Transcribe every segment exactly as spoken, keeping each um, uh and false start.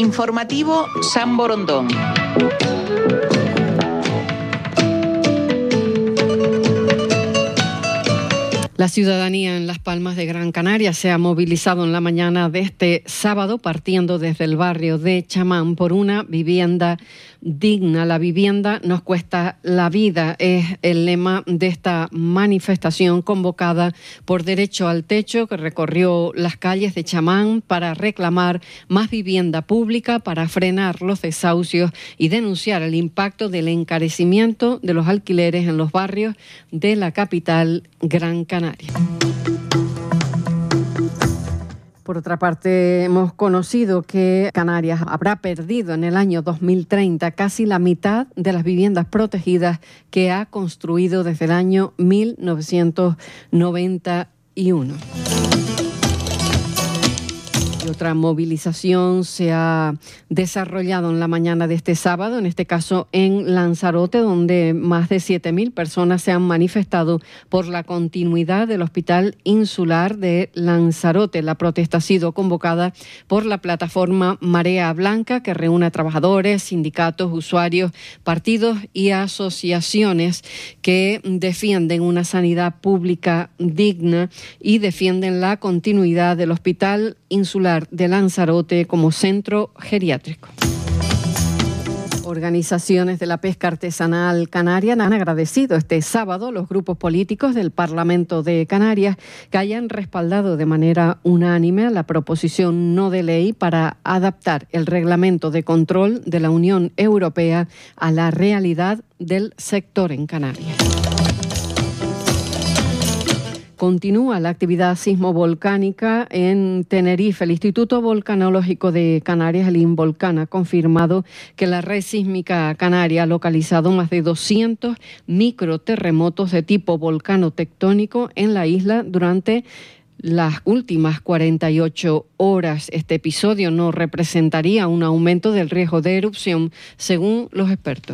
Informativo San Borondón. La ciudadanía en Las Palmas de Gran Canaria se ha movilizado en la mañana de este sábado, partiendo desde el barrio de Chamán, por una vivienda digna. La vivienda nos cuesta la vida, es el lema de esta manifestación convocada por Derecho al Techo, que recorrió las calles de Chamán para reclamar más vivienda pública, para frenar los desahucios y denunciar el impacto del encarecimiento de los alquileres en los barrios de la capital Gran Canaria. Por otra parte, hemos conocido que Canarias habrá perdido en el año dos mil treinta casi la mitad de las viviendas protegidas que ha construido desde el año mil novecientos noventa y uno. Y otra movilización se ha desarrollado en la mañana de este sábado, en este caso en Lanzarote, donde más de siete mil personas se han manifestado por la continuidad del Hospital Insular de Lanzarote. La protesta ha sido convocada por la plataforma Marea Blanca, que reúne a trabajadores, sindicatos, usuarios, partidos y asociaciones que defienden una sanidad pública digna y defienden la continuidad del Hospital Insular de Lanzarote como centro geriátrico. Organizaciones de la pesca artesanal canaria han agradecido este sábado a los grupos políticos del Parlamento de Canarias que hayan respaldado de manera unánime la proposición no de ley para adaptar el reglamento de control de la Unión Europea a la realidad del sector en Canarias. Continúa la actividad sismovolcánica en Tenerife. El Instituto Volcanológico de Canarias, el INVOLCAN, ha confirmado que la red sísmica canaria ha localizado más de doscientos microterremotos de tipo volcano-tectónico en la isla durante las últimas cuarenta y ocho horas. Este episodio no representaría un aumento del riesgo de erupción, según los expertos.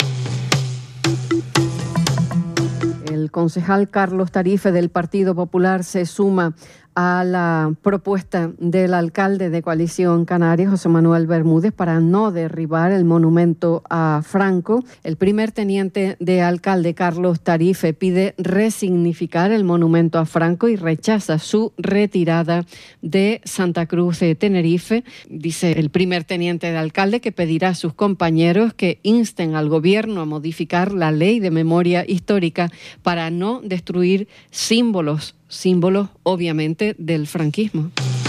El concejal Carlos Tarife del Partido Popular se suma a la propuesta del alcalde de Coalición Canaria, José Manuel Bermúdez, para no derribar el monumento a Franco. El primer teniente de alcalde, Carlos Tarife, pide resignificar el monumento a Franco y rechaza su retirada de Santa Cruz de Tenerife. Dice el primer teniente de alcalde que pedirá a sus compañeros que insten al gobierno a modificar la ley de memoria histórica para no destruir símbolos símbolos, obviamente, del franquismo.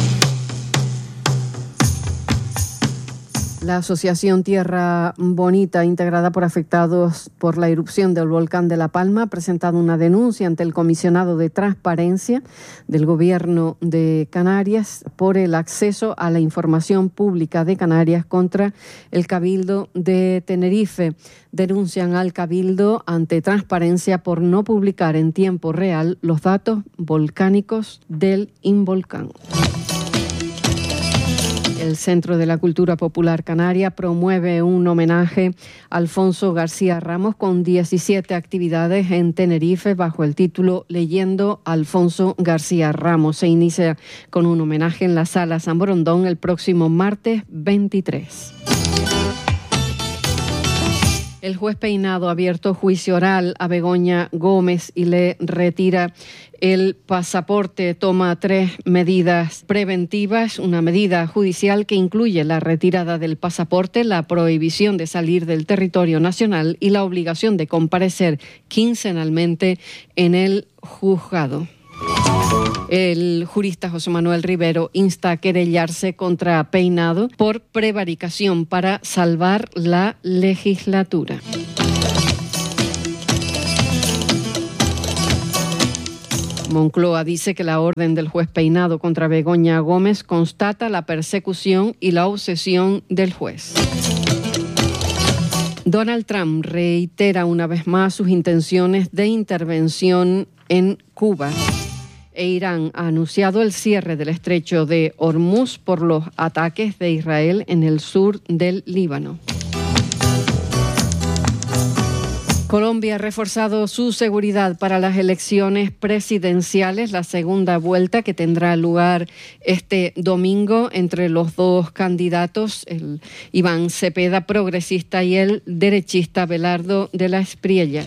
La Asociación Tierra Bonita, integrada por afectados por la erupción del volcán de La Palma, ha presentado una denuncia ante el comisionado de Transparencia del Gobierno de Canarias por el acceso a la información pública de Canarias contra el Cabildo de Tenerife. Denuncian al Cabildo ante Transparencia por no publicar en tiempo real los datos volcánicos del Involcán. El Centro de la Cultura Popular Canaria promueve un homenaje a Alfonso García Ramos con diecisiete actividades en Tenerife bajo el título Leyendo a Alfonso García Ramos. Se inicia con un homenaje en la Sala San Borondón el próximo martes veintitrés. El juez Peinado ha abierto juicio oral a Begoña Gómez y le retira el pasaporte. Toma tres medidas preventivas, una medida judicial que incluye la retirada del pasaporte, la prohibición de salir del territorio nacional y la obligación de comparecer quincenalmente en el juzgado. El jurista José Manuel Rivero insta a querellarse contra Peinado por prevaricación para salvar la legislatura. Moncloa dice que la orden del juez Peinado contra Begoña Gómez constata la persecución y la obsesión del juez. Donald Trump reitera una vez más sus intenciones de intervención en Cuba. E Irán ha anunciado el cierre del estrecho de Hormuz por los ataques de Israel en el sur del Líbano. Colombia ha reforzado su seguridad para las elecciones presidenciales, la segunda vuelta que tendrá lugar este domingo entre los dos candidatos, el Iván Cepeda, progresista, y el derechista Abelardo de la Espriella.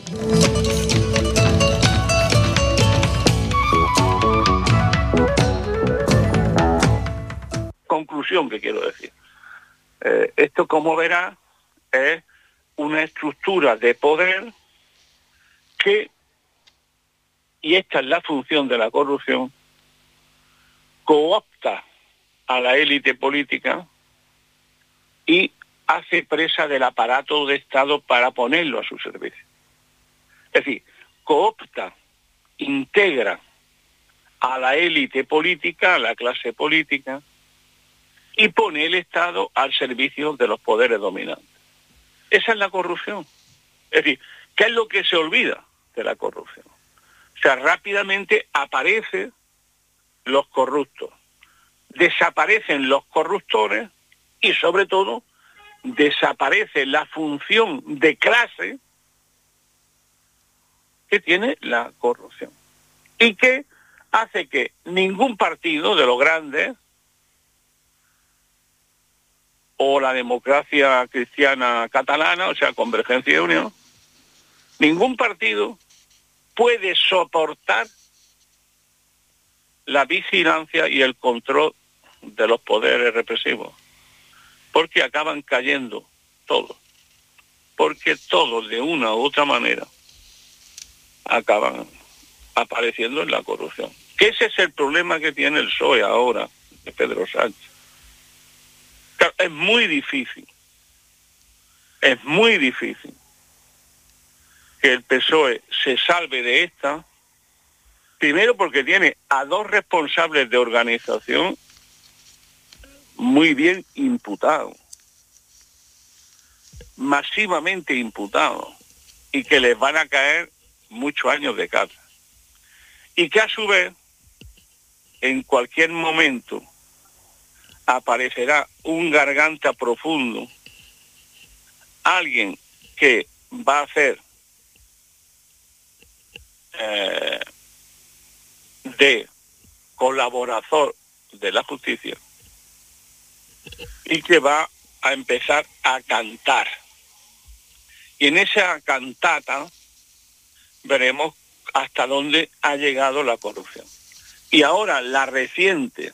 Conclusión que quiero decir. Eh, esto, como verá, es una estructura de poder que, y esta es la función de la corrupción, coopta a la élite política y hace presa del aparato de Estado para ponerlo a su servicio. Es decir, coopta, integra a la élite política, a la clase política, y pone el Estado al servicio de los poderes dominantes. Esa es la corrupción. Es decir, ¿qué es lo que se olvida de la corrupción? O sea, rápidamente aparecen los corruptos, desaparecen los corruptores y, sobre todo, desaparece la función de clase que tiene la corrupción. Y que hace que ningún partido de los grandes, o la democracia cristiana catalana, o sea, Convergencia y Unión, ningún partido puede soportar la vigilancia y el control de los poderes represivos, porque acaban cayendo todos, porque todos de una u otra manera acaban apareciendo en la corrupción. Que ese es el problema que tiene el P S O E ahora, de Pedro Sánchez. Claro, es muy difícil, es muy difícil que el P S O E se salve de esta, primero porque tiene a dos responsables de organización muy bien imputados, masivamente imputados, y que les van a caer muchos años de cárcel. Y que a su vez, en cualquier momento, aparecerá un garganta profundo, alguien que va a ser eh, de colaborador de la justicia y que va a empezar a cantar. Y en esa cantata veremos hasta dónde ha llegado la corrupción. Y ahora la reciente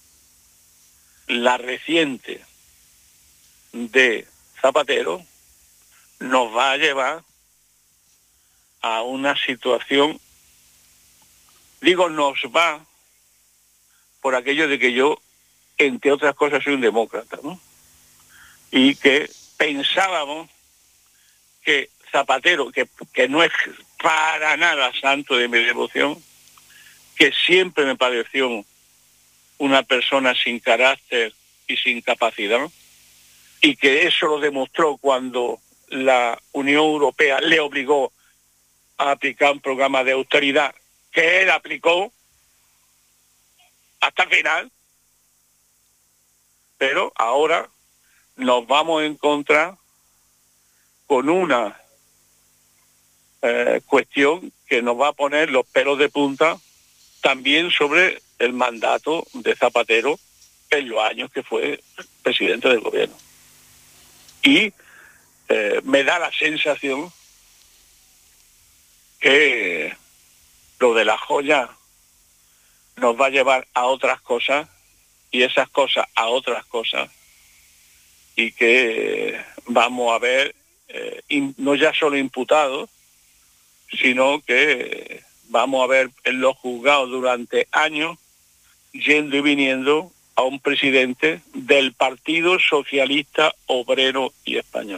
la reciente de Zapatero nos va a llevar a una situación, digo nos va, por aquello de que yo, entre otras cosas, soy un demócrata, ¿no? Y que pensábamos que Zapatero, que, que no es para nada santo de mi devoción, que siempre me pareció una persona sin carácter y sin capacidad, y que eso lo demostró cuando la Unión Europea le obligó a aplicar un programa de austeridad que él aplicó hasta el final, pero ahora nos vamos a encontrar con una eh, cuestión que nos va a poner los pelos de punta también sobre el mandato de Zapatero en los años que fue presidente del gobierno. Y eh, me da la sensación que lo de la joya nos va a llevar a otras cosas, y esas cosas a otras cosas, y que vamos a ver eh, in, no ya solo imputados, sino que vamos a ver en los juzgados durante años yendo y viniendo a un presidente del Partido Socialista Obrero y Español.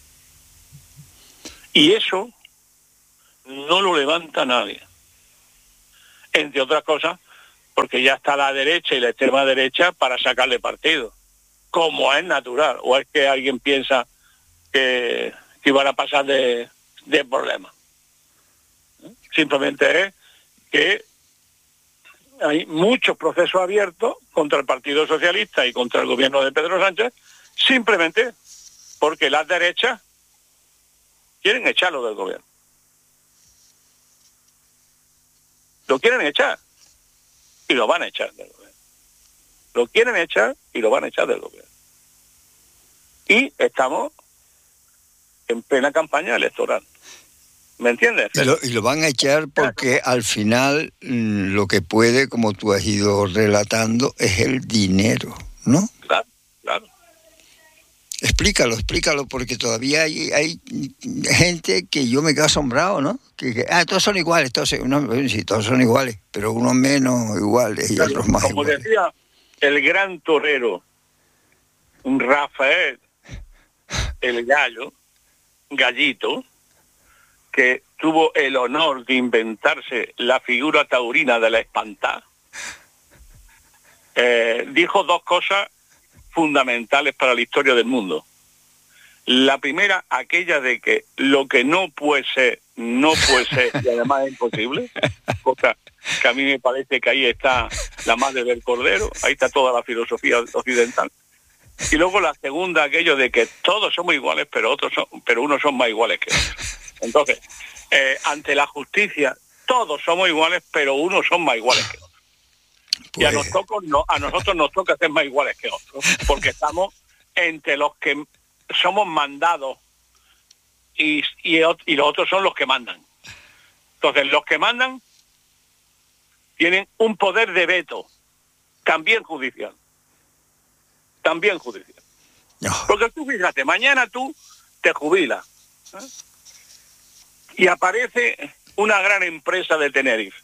Y eso no lo levanta nadie. Entre otras cosas, porque ya está la derecha y la extrema derecha para sacarle partido, como es natural. O es que alguien piensa que, que iban a pasar de, de problemas. Simplemente es que hay muchos procesos abiertos contra el Partido Socialista y contra el gobierno de Pedro Sánchez, simplemente porque las derechas quieren echarlo del gobierno. Lo quieren echar y lo van a echar del gobierno. Lo quieren echar y lo van a echar del gobierno. Y estamos en plena campaña electoral. ¿Me entiendes? Y lo, y lo van a echar porque al final mmm, lo que puede, como tú has ido relatando, es el dinero, ¿no? Claro, claro. Explícalo, explícalo, porque todavía hay, hay gente que yo me quedo asombrado, ¿no? Que, que ah, todos son iguales, todos, no, sí, todos son iguales, pero unos menos iguales y claro, otros más como iguales. Decía el gran torero, un Rafael, el gallo, gallito, que tuvo el honor de inventarse la figura taurina de la espantada, eh, dijo dos cosas fundamentales para la historia del mundo. La primera, aquella de que lo que no puede ser, no puede ser, y además es imposible, cosa que a mí me parece que ahí está la madre del cordero, ahí está toda la filosofía occidental. Y luego la segunda, aquello de que todos somos iguales, pero otros son, pero unos son más iguales que otros. Entonces, eh, ante la justicia, todos somos iguales, pero unos son más iguales que otros. Pues... Y a nosotros, no, a nosotros nos toca ser más iguales que otros, porque estamos entre los que somos mandados y, y, y los otros son los que mandan. Entonces, los que mandan tienen un poder de veto, también judicial. También judicial. No. Porque tú, fíjate, mañana tú te jubilas, ¿eh? Y aparece una gran empresa de Tenerife.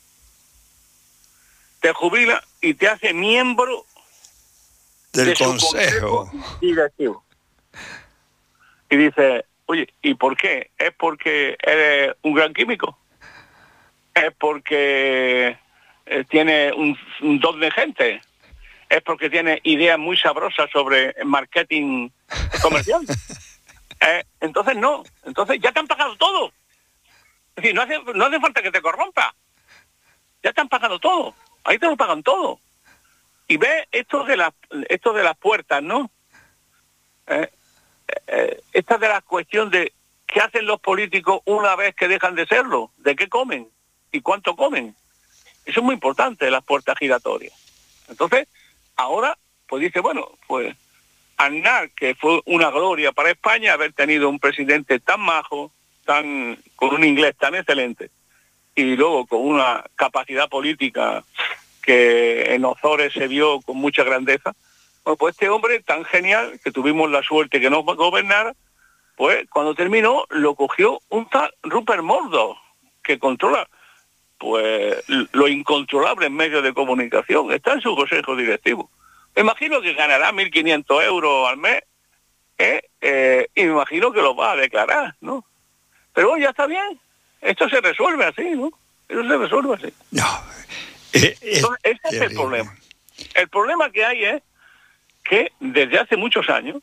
Te jubila y te hace miembro del de consejo. Su consejo directivo. Y dice, oye, ¿y por qué? ¿Es porque eres un gran químico? ¿Es porque eh, tiene un, un don de gente? ¿Es porque tiene ideas muy sabrosas sobre marketing comercial? eh, entonces no, entonces ya te han pagado todo. Es decir, no hace, no hace falta que te corrompa. Ya te han pagado todo. Ahí te lo pagan todo. Y ve esto de las, esto de las puertas, ¿no? Eh, eh, esta de la cuestión de qué hacen los políticos una vez que dejan de serlo, de qué comen y cuánto comen. Eso es muy importante, las puertas giratorias. Entonces, ahora, pues dice, bueno, pues Aznar, que fue una gloria para España haber tenido un presidente tan majo, tan con un inglés tan excelente, y luego con una capacidad política que en Ozores se vio con mucha grandeza. Bueno, pues este hombre tan genial, que tuvimos la suerte que nos gobernara, pues cuando terminó lo cogió un tal Rupert Murdoch, que controla pues lo incontrolable en medios de comunicación, está en su consejo directivo. Me imagino que ganará mil quinientos euros al mes, ¿eh? Eh, y me imagino que lo va a declarar, ¿no? Pero bueno, ya está bien, esto se resuelve así, ¿no? Eso se resuelve así. No, eh, Entonces, ese es el problema. El problema que hay es que desde hace muchos años,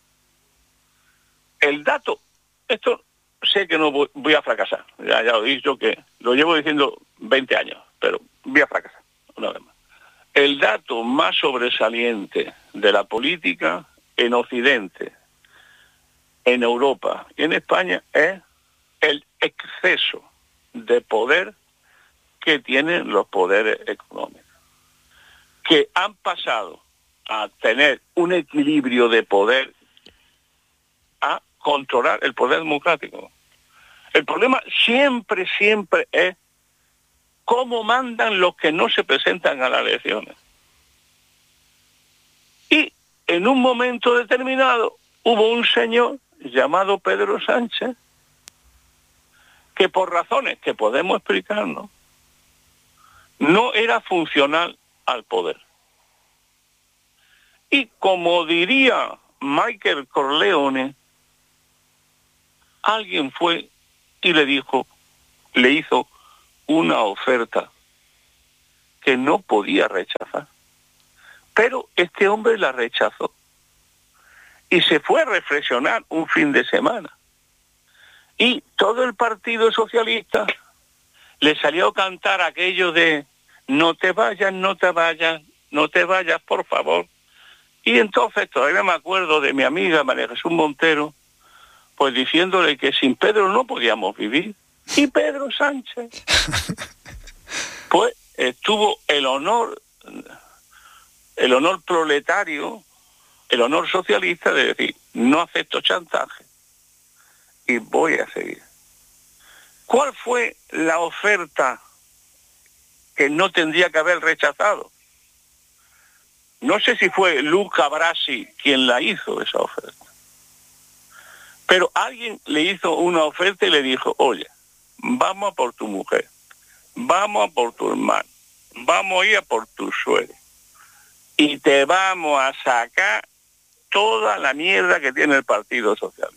el dato, esto sé que no voy, voy a fracasar, ya, ya lo he dicho que lo llevo diciendo veinte años, pero voy a fracasar una vez más. El dato más sobresaliente de la política en Occidente, en Europa y en España es el exceso de poder que tienen los poderes económicos, que han pasado a tener un equilibrio de poder a controlar el poder democrático. El problema siempre, siempre es cómo mandan los que no se presentan a las elecciones. Y en un momento determinado hubo un señor llamado Pedro Sánchez que por razones que podemos explicarnos no era funcional al poder. Y como diría Michael Corleone, alguien fue y le dijo, le hizo una oferta que no podía rechazar. Pero este hombre la rechazó. Y se fue a reflexionar un fin de semana. Y todo el Partido Socialista le salió a cantar aquello de no te vayas, no te vayas, no te vayas, por favor. Y entonces todavía me acuerdo de mi amiga María Jesús Montero, pues diciéndole que sin Pedro no podíamos vivir. Y Pedro Sánchez, pues eh, tuvo el honor, el honor proletario, el honor socialista de decir, no acepto chantaje y voy a seguir. ¿Cuál fue la oferta que no tendría que haber rechazado? No sé si fue Luca Brasi quien la hizo, esa oferta. Pero alguien le hizo una oferta y le dijo, oye, vamos a por tu mujer, vamos a por tu hermano, vamos a ir a por tu suegro y te vamos a sacar toda la mierda que tiene el Partido Socialista.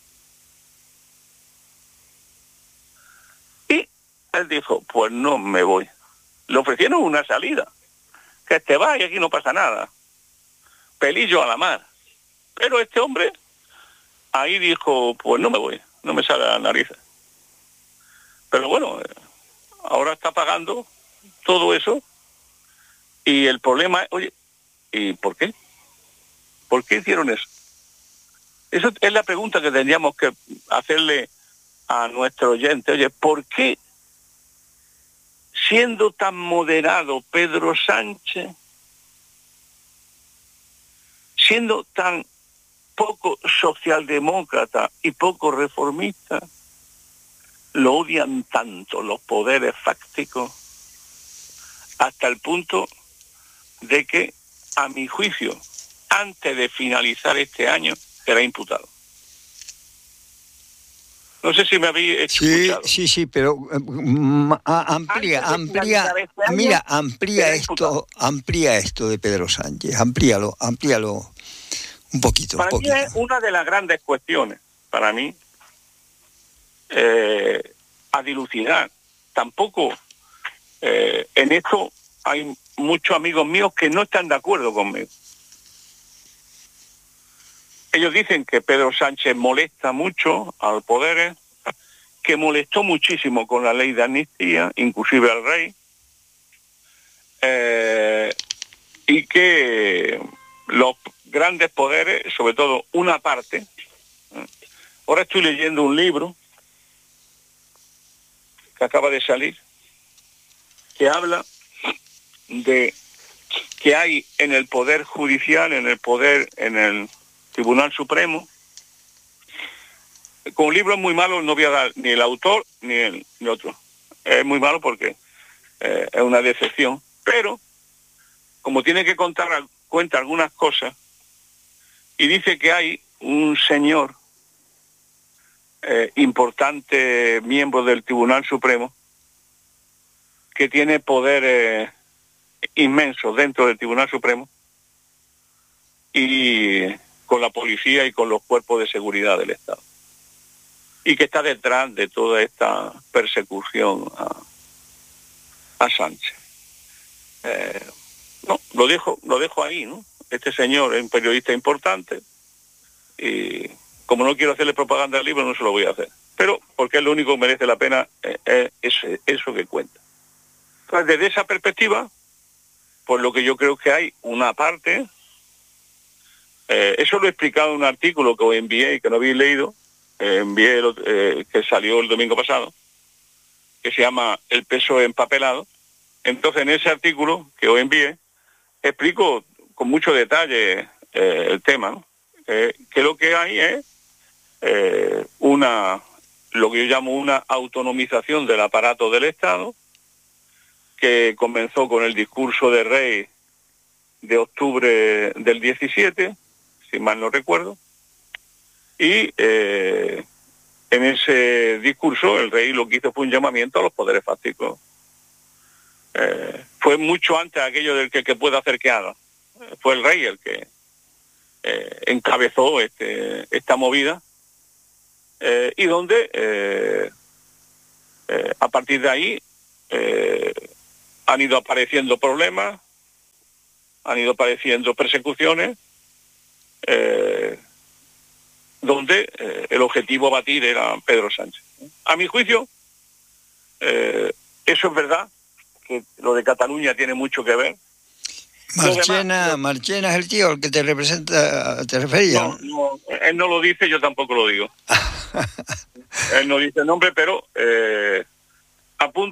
Y él dijo, pues no me voy. Le ofrecieron una salida, que te vas y aquí no pasa nada, pelillo a la mar. Pero este hombre ahí dijo, pues no me voy, no me sale la nariz. Pero bueno, ahora está pagando todo eso y el problema es, oye, ¿y por qué? ¿Por qué hicieron eso? Esa es la pregunta que tendríamos que hacerle a nuestro oyente. Oye, ¿por qué, siendo tan moderado Pedro Sánchez, siendo tan poco socialdemócrata y poco reformista, lo odian tanto los poderes fácticos hasta el punto de que, a mi juicio, antes de finalizar este año, será imputado? No sé si me habéis escuchado. Sí, sí, sí, pero um, amplía, amplía, este año, mira, amplía esto, amplía esto de Pedro Sánchez, amplíalo, amplíalo un poquito. Para un mí poquito. es una de las grandes cuestiones, para mí, eh, a dilucidar. Tampoco eh, en esto hay muchos amigos míos que no están de acuerdo conmigo. Ellos dicen que Pedro Sánchez molesta mucho al poder, que molestó muchísimo con la ley de amnistía, inclusive al rey, eh, y que los grandes poderes, sobre todo una parte, ¿eh? Ahora estoy leyendo un libro que acaba de salir, que habla de que hay en el poder judicial, en el poder, en el Tribunal Supremo. Como libro es muy malo, no voy a dar ni el autor ni el ni otro. Es muy malo porque eh, es una decepción. Pero, como tiene que contar, cuenta algunas cosas, y dice que hay un señor eh, importante, miembro del Tribunal Supremo, que tiene poderes inmensos dentro del Tribunal Supremo y con la policía y con los cuerpos de seguridad del Estado, y que está detrás de toda esta persecución a, a Sánchez. Eh, no, lo dejo, lo dejo ahí, ¿no? Este señor es un periodista importante y como no quiero hacerle propaganda al libro, no se lo voy a hacer. Pero porque es lo único que merece la pena, eh, es eso que cuenta. Entonces, desde esa perspectiva, pues lo que yo creo que hay una parte, eh, eso lo he explicado en un artículo que os envié y que no habéis leído, eh, envié el, eh, que salió el domingo pasado, que se llama El peso empapelado. Entonces, en ese artículo que os envié, explico con mucho detalle eh, el tema, ¿no? Eh, que lo que hay es eh, una, lo que yo llamo una autonomización del aparato del Estado, que comenzó con el discurso de Rey de octubre del diecisiete, si mal no recuerdo, y eh, en ese discurso el Rey lo que hizo fue un llamamiento a los poderes fácticos. Eh, fue mucho antes aquello del que, que pueda hacer que haga. Fue el Rey el que eh, encabezó este, esta movida, eh, y donde eh, eh, a partir de ahí eh, han ido apareciendo problemas, han ido apareciendo persecuciones, eh, donde eh, el objetivo a batir era Pedro Sánchez. A mi juicio, eh, eso es verdad, que lo de Cataluña tiene mucho que ver. Marchena, demás, Marchena es el tío al que te representa, te refería. No, no, él no lo dice, yo tampoco lo digo. Él no dice el nombre, pero eh, apunta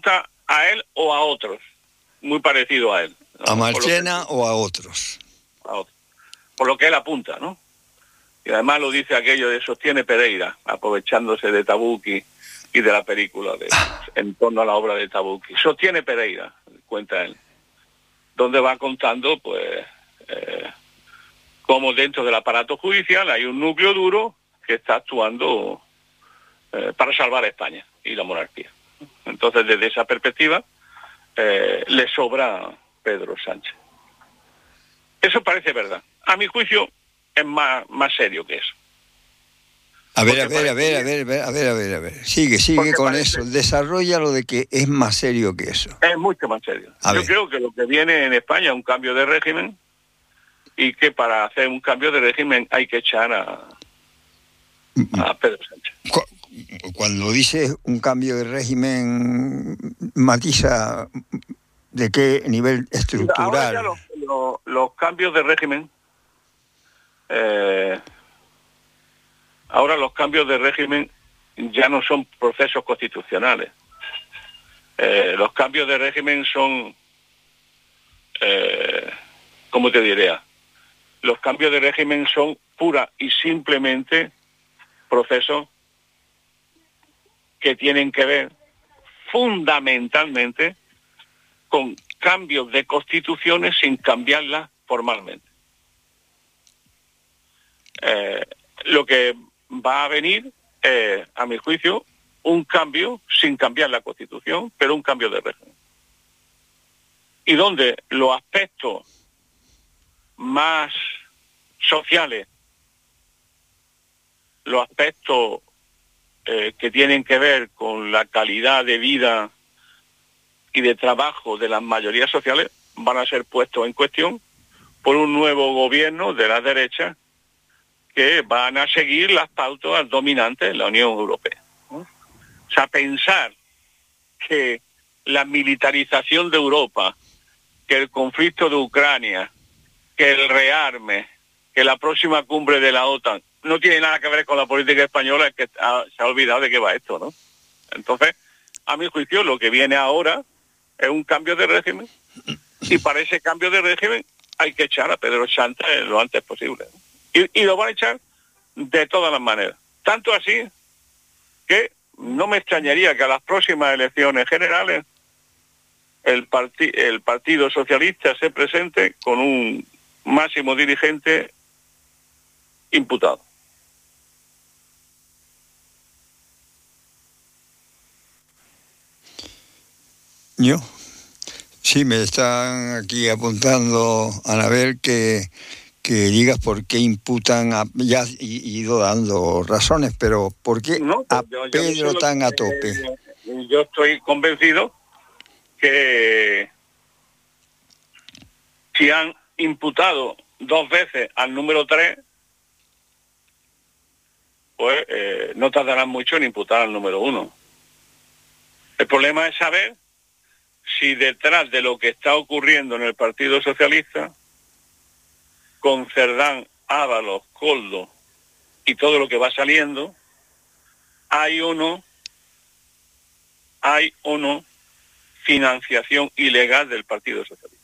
a él o a otros, muy parecido a él, ¿no? ¿A Marchena que, o a otros? A otros. Por lo que él apunta, ¿no? Y además lo dice aquello de sostiene Pereira, aprovechándose de Tabucchi y de la película de, en torno a la obra de Tabucchi. Sostiene Pereira, cuenta él, donde va contando, pues, eh, cómo dentro del aparato judicial hay un núcleo duro que está actuando eh, para salvar a España y la monarquía. Entonces, desde esa perspectiva, eh, le sobra Pedro Sánchez. Eso parece verdad. A mi juicio, es más, más serio que eso. A ver, a ver, a ver, a ver, a ver, a ver, a ver. Sigue, sigue con eso. Desarrolla lo de que es más serio que eso. Es mucho más serio. A Yo ver. creo que lo que viene en España es un cambio de régimen y que para hacer un cambio de régimen hay que echar a, a Pedro Sánchez. Cuando dices un cambio de régimen, matiza de qué nivel estructural. Ahora ya los, los, los cambios de régimen, eh, ahora los cambios de régimen ya no son procesos constitucionales. Eh, los cambios de régimen son, eh, ¿cómo te diría? Los cambios de régimen son pura y simplemente procesos que tienen que ver fundamentalmente con cambios de constituciones sin cambiarlas formalmente. Eh, lo que va a venir, eh, a mi juicio, un cambio sin cambiar la Constitución, pero un cambio de régimen. Y donde los aspectos más sociales, los aspectos eh, que tienen que ver con la calidad de vida y de trabajo de las mayorías sociales, van a ser puestos en cuestión por un nuevo gobierno de la derecha que van a seguir las pautas dominantes en la Unión Europea. O sea, pensar que la militarización de Europa, que el conflicto de Ucrania, que el rearme, que la próxima cumbre de la OTAN, no tiene nada que ver con la política española, es que ha, se ha olvidado de qué va esto, ¿no? Entonces, a mi juicio, lo que viene ahora es un cambio de régimen, y para ese cambio de régimen hay que echar a Pedro Sánchez lo antes posible, ¿no? Y, y lo van a echar de todas las maneras. Tanto así que no me extrañaría que a las próximas elecciones generales el, parti el Partido Socialista se presente con un máximo dirigente imputado. Yo, sí, me están aquí apuntando, Anabel, que, que digas por qué imputan, a, ya has ido dando razones, pero ¿por qué no, a yo, yo Pedro no tan que, a tope? Eh, yo estoy convencido que si han imputado dos veces al número tres, pues eh, no tardarán mucho en imputar al número uno. El problema es saber si detrás de lo que está ocurriendo en el Partido Socialista, con Cerdán, Ábalos, Koldo y todo lo que va saliendo, hay o no, hay o no financiación ilegal del Partido Socialista.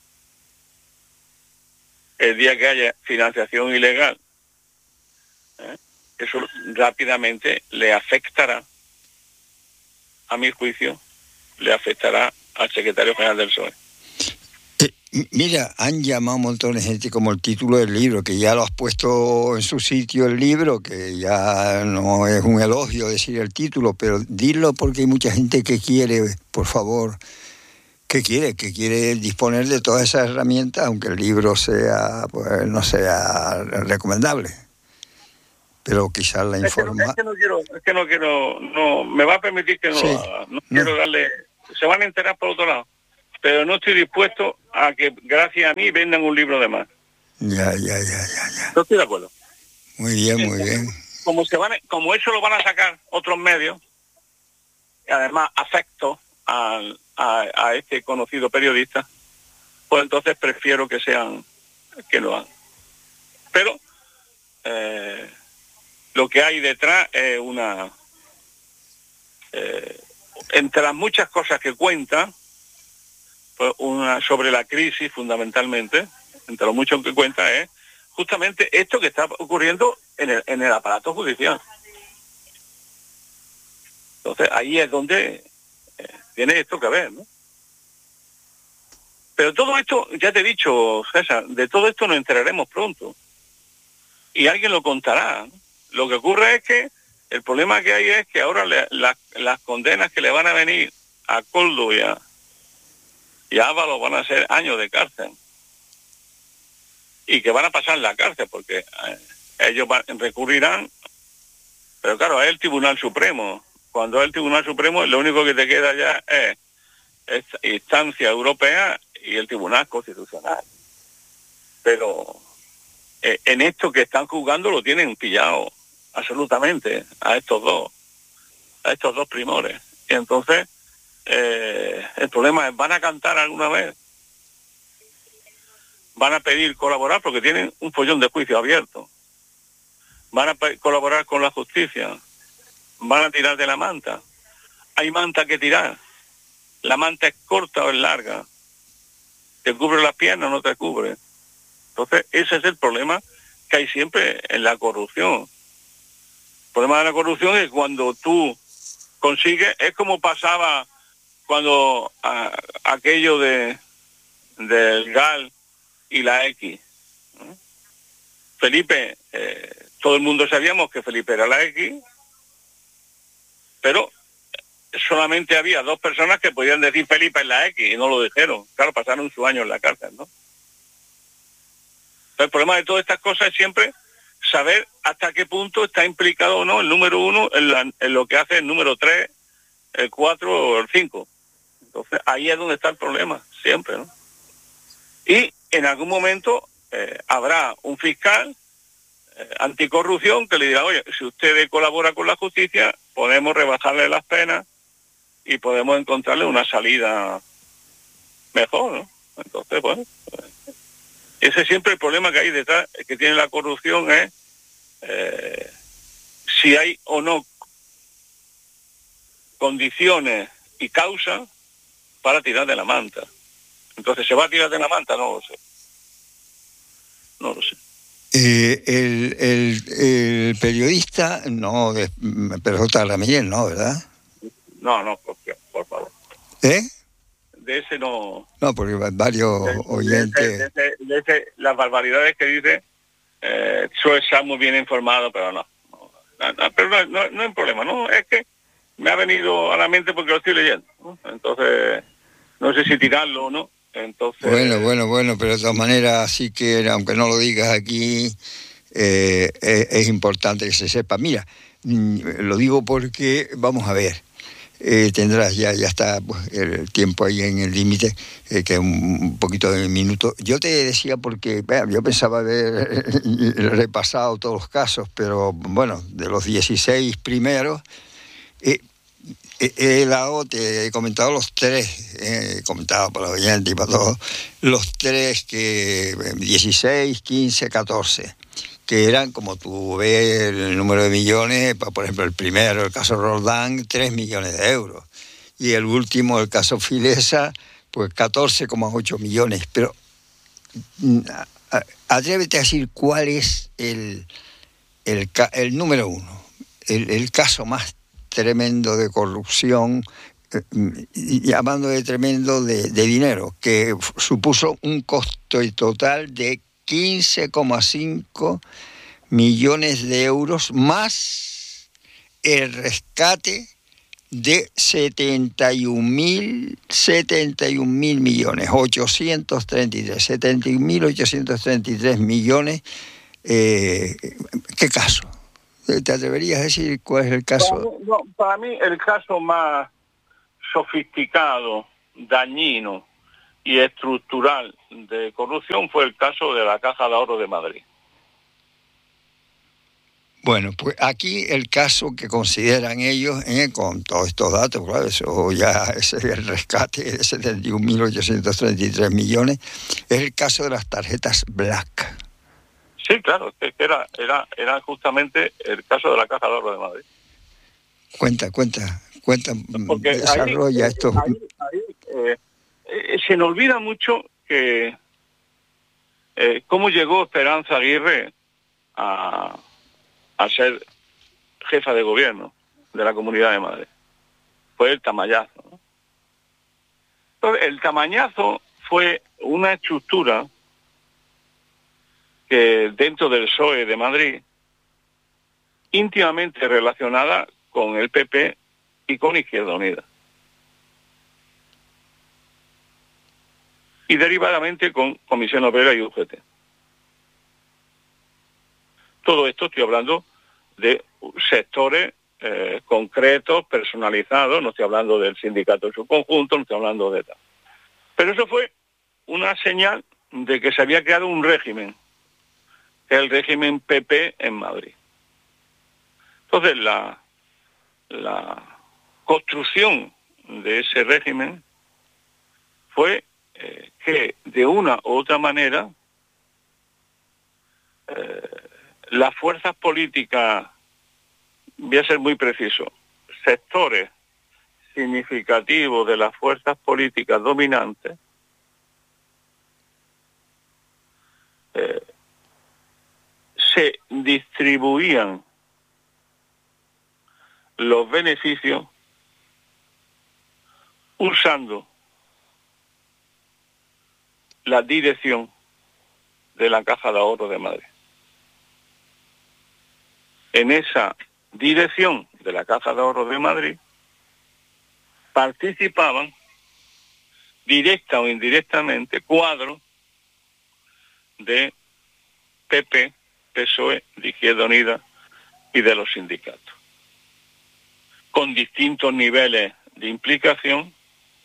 El día que haya financiación ilegal, ¿eh? eso rápidamente le afectará, a mi juicio, le afectará al secretario general del P S O E. Eh, mira, han llamado un montón de gente como el título del libro, que ya lo has puesto en su sitio el libro, que ya no es un elogio decir el título, pero dilo porque hay mucha gente que quiere, por favor, que quiere, que quiere disponer de todas esas herramientas, aunque el libro sea, pues no sea recomendable. Pero quizás la información... Es que no, es que no quiero, es que no quiero, no, me va a permitir que no sí, lo haga. No, no quiero darle, se van a enterar por otro lado, pero no estoy dispuesto a que gracias a mí vendan un libro de más. Ya, ya, ya, ya, ya. No estoy de acuerdo. Muy bien, muy bien. Como se van, como eso lo van a sacar otros medios, y además afecto a, a, a este conocido periodista, pues entonces prefiero que sean, que lo hagan. Pero eh, lo que hay detrás es una, eh, entre las muchas cosas que cuenta, pues una sobre la crisis fundamentalmente, entre lo mucho que cuenta es justamente esto que está ocurriendo en el, en el aparato judicial. Entonces ahí es donde eh, tiene esto que ver, ¿no? Pero todo esto, ya te he dicho, César, de todo esto nos enteraremos pronto. Y alguien lo contará. Lo que ocurre es que el problema que hay es que ahora le, la, las condenas que le van a venir a Koldo y a, y a Ábalos van a ser años de cárcel. Y que van a pasar en la cárcel, porque eh, ellos van, recurrirán, pero claro, es el Tribunal Supremo. Cuando es el Tribunal Supremo, lo único que te queda ya es, es instancia europea y el Tribunal Constitucional. Pero eh, en esto que están juzgando lo tienen pillado absolutamente a estos dos, a estos dos primores. Y entonces eh, el problema es, ¿van a cantar alguna vez? ¿Van a pedir colaborar? Porque tienen un follón de juicio abierto. ¿Van a colaborar con la justicia? ¿Van a tirar de la manta? Hay manta que tirar. La manta es corta o es larga. ¿Te cubre las piernas o no te cubre? Entonces, ese es el problema que hay siempre en la corrupción. El problema de la corrupción es cuando tú consigues, es como pasaba cuando a, aquello de del G A L y la X. ¿no? Felipe, eh, todo el mundo sabíamos que Felipe era la X, pero solamente había dos personas que podían decir Felipe es la X y no lo dijeron. Claro, pasaron su año en la cárcel, ¿no? El problema de todas estas cosas es siempre saber hasta qué punto está implicado o no el número uno en, la, en lo que hace el número tres, el cuatro o el cinco. Entonces ahí es donde está el problema, siempre, ¿no? Y en algún momento eh, habrá un fiscal eh, anticorrupción que le dirá, oye, si usted colabora con la justicia, podemos rebajarle las penas y podemos encontrarle una salida mejor, ¿no? Entonces, bueno, pues, ese es siempre el problema que hay detrás, que tiene la corrupción, es eh, si hay o no condiciones y causas para tirar de la manta. Entonces, ¿se va a tirar de la manta? No lo sé. No lo sé. Eh, el, el, el periodista, no, de, pero J. Ramírez, no, ¿verdad? No, no, por, por favor. ¿Eh? De ese no... No, porque varios de, oyentes... De, de, de, de ese, las barbaridades que dice, eh, suele estar muy bien informado, pero no. no, no pero no, no, no hay problema, ¿no? Es que me ha venido a la mente porque lo estoy leyendo, ¿no? Entonces, no sé si tirarlo o no. Entonces... Bueno, bueno, bueno, pero de todas maneras, sí que, aunque no lo digas aquí, eh, es, es importante que se sepa. Mira, lo digo porque, vamos a ver, eh, tendrás ya, ya está pues, el tiempo ahí en el límite, eh, que es un, un poquito de minuto. Yo te decía porque, bueno, yo pensaba haber repasado todos los casos, pero bueno, de los dieciséis primeros, eh, he dado, te he comentado los tres, he comentado para los oyentes y para todos, los tres que dieciséis, quince, catorce, que eran, como tú ves, el número de millones, por ejemplo, el primero, el caso Roldán, tres millones de euros, y el último, el caso Filesa, pues catorce coma ocho millones, pero atrévete a decir cuál es el, el, el número uno, el, el caso más tremendo de corrupción, y hablando de tremendo de, de dinero, que supuso un costo total de quince coma cinco millones de euros, más el rescate de setenta y un mil millones, ochocientos treinta y tres, setenta y un mil ochocientos treinta y tres millones. Eh, ¿Qué caso? ¿Te atreverías a decir cuál es el caso? Para mí, no, para mí el caso más sofisticado, dañino y estructural de corrupción fue el caso de la Caja de Ahorro de Madrid. Bueno, pues aquí el caso que consideran ellos, eh, con todos estos datos, claro, eso ya ese es el rescate de setenta y un mil ochocientos treinta y tres millones, es el caso de las tarjetas Black. Sí, claro, era, era, era justamente el caso de la Caja de Ahorro de Madrid. Cuenta, cuenta, Cuenta, Porque desarrolla ahí, esto. Ahí, ahí, eh, eh, se nos olvida mucho que eh, cómo llegó Esperanza Aguirre a, a ser jefa de gobierno de la Comunidad de Madrid. Fue el tamañazo, ¿no? Entonces, el tamañazo fue una estructura que dentro del P S O E de Madrid, íntimamente relacionada con el P P y con Izquierda Unida. Y derivadamente con Comisión Obrera y U G T. Todo esto estoy hablando de sectores eh, concretos, personalizados, no estoy hablando del sindicato en su conjunto, no estoy hablando de tal. Pero eso fue una señal de que se había creado un régimen, el régimen P P en Madrid. Entonces la, la construcción de ese régimen fue eh, que de una u otra manera eh, las fuerzas políticas, voy a ser muy preciso, sectores significativos de las fuerzas políticas dominantes eh, se distribuían los beneficios usando la dirección de la Caja de Ahorro de Madrid. En esa dirección de la Caja de Ahorro de Madrid participaban, directa o indirectamente, cuadros de P P, P S O E, de Izquierda Unida y de los sindicatos, con distintos niveles de implicación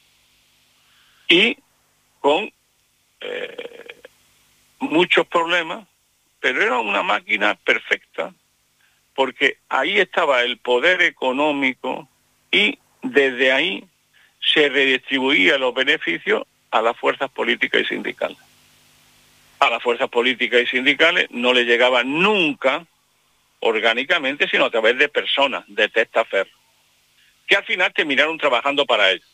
y con eh, muchos problemas, pero era una máquina perfecta, porque ahí estaba el poder económico y desde ahí se redistribuían los beneficios a las fuerzas políticas y sindicales. A las fuerzas políticas y sindicales no le llegaba nunca orgánicamente, sino a través de personas, de testaferros, que al final terminaron trabajando para ellos.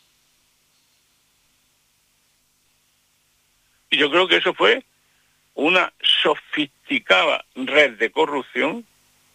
Y yo creo que eso fue una sofisticada red de corrupción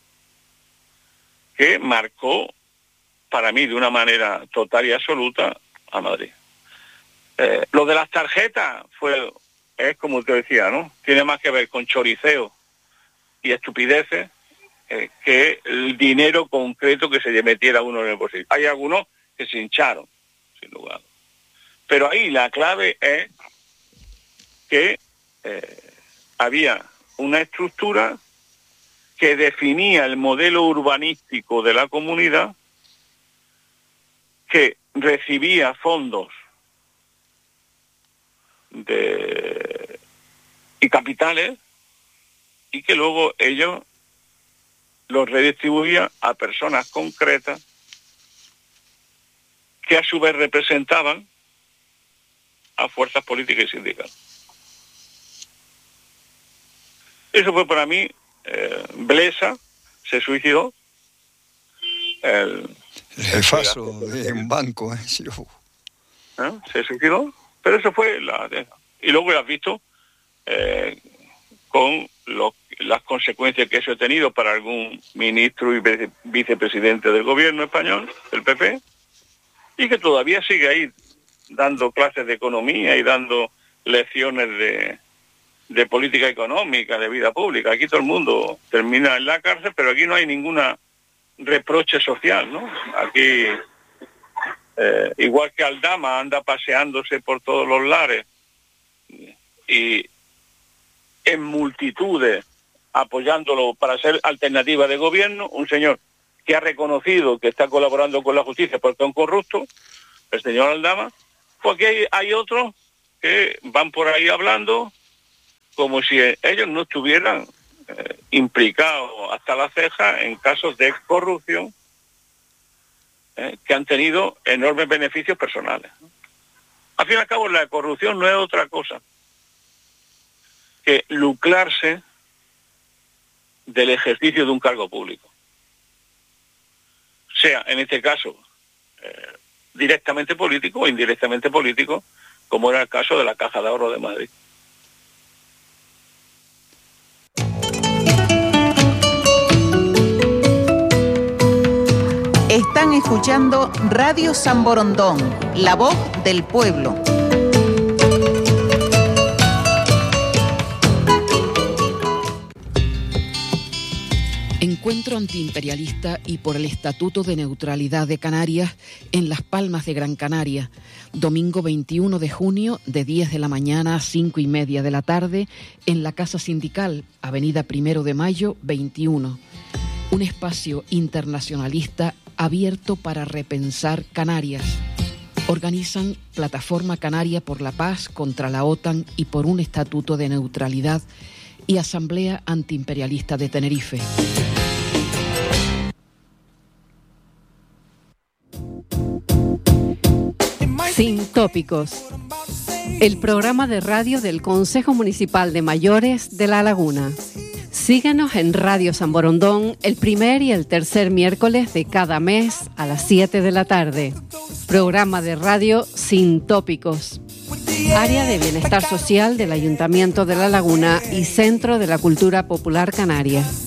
que marcó, para mí, de una manera total y absoluta, a Madrid. Eh, lo de las tarjetas fue, es como usted decía, ¿no? Tiene más que ver con choriceo y estupideces eh, que el dinero concreto que se le metiera uno en el bolsillo. Hay algunos que se hincharon, sin lugar. Pero ahí la clave es que eh, había una estructura que definía el modelo urbanístico de la comunidad, que recibía fondos de, y capitales, y que luego ellos los redistribuía a personas concretas que a su vez representaban a fuerzas políticas y sindicales. Eso fue para mí, eh, Blesa se suicidó. El, el jefazo de un banco, ¿eh? Sí, uh. ¿Eh? Se suicidó, pero eso fue la... Y luego lo has visto eh, con lo, las consecuencias que eso ha tenido para algún ministro y vice, vicepresidente del gobierno español, del P P, y que todavía sigue ahí dando clases de economía y dando lecciones de, de política económica, de vida pública. Aquí todo el mundo termina en la cárcel, pero aquí no hay ninguna reproche social, ¿no? Aquí, eh, igual que Aldama anda paseándose por todos los lares y en multitudes apoyándolo para ser alternativa de gobierno, un señor que ha reconocido que está colaborando con la justicia porque es un corrupto, el señor Aldama, pues aquí hay, hay otros que van por ahí hablando como si ellos no estuvieran eh, implicados hasta la ceja en casos de corrupción eh, que han tenido enormes beneficios personales. Al fin y al cabo, la corrupción no es otra cosa que lucrarse del ejercicio de un cargo público. Sea, en este caso, eh, directamente político o indirectamente político, como era el caso de la Caja de Ahorro de Madrid. Están escuchando Radio San Borondón, la voz del pueblo. Encuentro antiimperialista y por el Estatuto de Neutralidad de Canarias en Las Palmas de Gran Canaria, domingo veintiuno de junio de diez de la mañana a cinco y media de la tarde en la Casa Sindical, Avenida Primero de Mayo veintiuno. Un espacio internacionalista abierto para repensar Canarias. Organizan Plataforma Canaria por la Paz contra la OTAN y por un Estatuto de Neutralidad y Asamblea Antiimperialista de Tenerife. Sin tópicos. El programa de radio del Consejo Municipal de Mayores de La Laguna. Síguenos en Radio San Borondón el primer y el tercer miércoles de cada mes a las siete de la tarde. Programa de radio Sin Tópicos. Área de Bienestar Social del Ayuntamiento de La Laguna y Centro de la Cultura Popular Canaria.